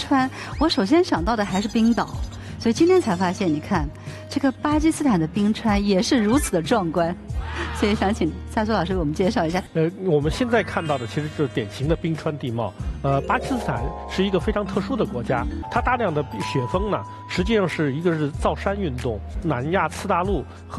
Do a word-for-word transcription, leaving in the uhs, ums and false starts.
川，我首先想到的还是冰岛，所以今天才发现，你看这个巴基斯坦的冰川也是如此的壮观。所以想请萨苏老师给我们介绍一下。 呃，我们现在看到的其实就是典型的冰川地貌。呃，巴基斯坦是一个非常特殊的国家，它大量的雪峰呢，实际上是一个是造山运动，南亚次大陆和